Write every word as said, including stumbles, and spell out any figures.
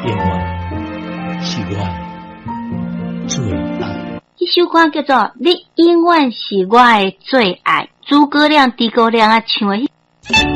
永远是我的最爱。 这首歌叫做《你永远是我的最爱》，诸葛亮、诸葛亮啊唱的。